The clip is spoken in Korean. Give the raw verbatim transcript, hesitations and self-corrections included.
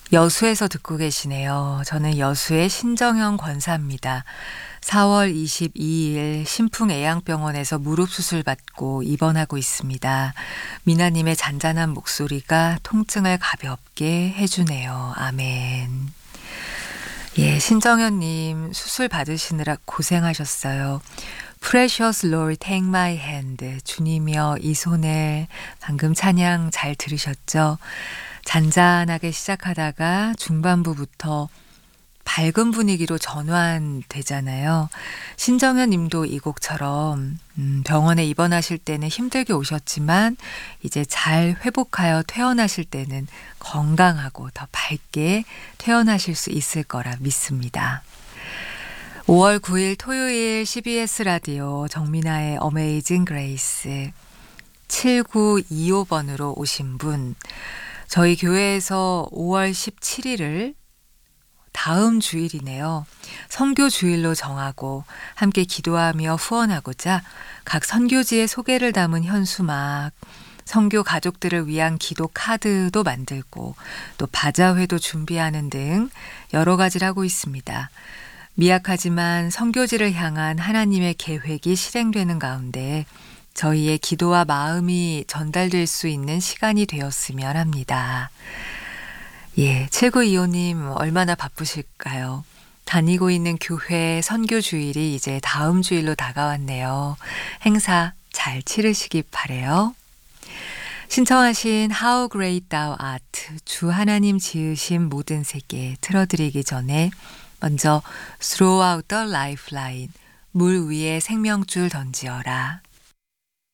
여수에서 듣고 계시네요. 저는 여수의 신정현 권사입니다. 사월 이십이일 신풍애양병원에서 무릎 수술 받고 입원하고 있습니다. 미나님의 잔잔한 목소리가 통증을 가볍게 해주네요. 아멘. 예, 신정현님 수술 받으시느라 고생하셨어요. Precious Lord, take my hand. 주님이여 이 손을. 방금 찬양 잘 들으셨죠? 잔잔하게 시작하다가 중반부부터 밝은 분위기로 전환되잖아요. 신정현 님도 이 곡처럼 음, 병원에 입원하실 때는 힘들게 오셨지만 이제 잘 회복하여 퇴원하실 때는 건강하고 더 밝게 퇴원하실 수 있을 거라 믿습니다. 오월 구일 토요일 씨비에스 라디오 정민아의 어메이징 그레이스 칠구이오번으로 오신 분, 저희 교회에서 오월 십칠일을 다음 주일이네요. 선교 주일로 정하고 함께 기도하며 후원하고자 각 선교지의 소개를 담은 현수막, 선교 가족들을 위한 기도 카드도 만들고 또 바자회도 준비하는 등 여러 가지를 하고 있습니다. 미약하지만 선교지를 향한 하나님의 계획이 실행되는 가운데 저희의 기도와 마음이 전달될 수 있는 시간이 되었으면 합니다. 예, 칠구이오님 얼마나 바쁘실까요? 다니고 있는 교회 선교 주일이 이제 다음 주일로 다가왔네요. 행사 잘 치르시기 바래요. 신청하신 How Great Thou Art, 주 하나님 지으신 모든 세계 틀어드리기 전에 먼저 Throw out the lifeline, 물 위에 생명줄 던지어라.